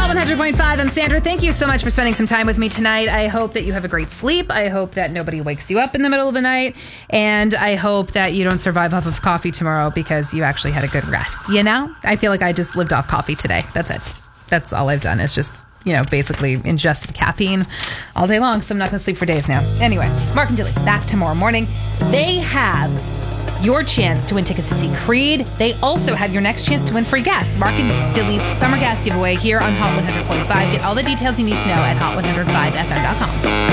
Hot 100.5, I'm Sandra. Thank you so much for spending some time with me tonight. I hope that you have a great sleep. I hope that nobody wakes you up in the middle of the night. And I hope that you don't survive off of coffee tomorrow because you actually had a good rest. You know? I feel like I just lived off coffee today. That's it. That's all I've done. It's just, basically ingested caffeine all day long. So I'm not going to sleep for days now. Anyway, Mark and Dilly back tomorrow morning. They have your chance to win tickets to see Creed. They also have your next chance to win free gas. Mark and Dilly's summer gas giveaway here on Hot 100.5. Get all the details you need to know at hot105fm.com.